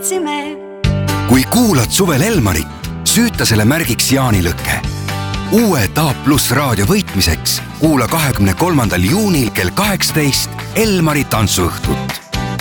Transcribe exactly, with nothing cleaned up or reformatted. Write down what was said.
võitsime. Kui kuulad suvel Elmarit, süüta selle märgiks jaanilõkke. Uue A pluss raadio võitmiseks kuula kahekümne kolmandal juunil kell kaheksateist Elmari tantsuõhtut.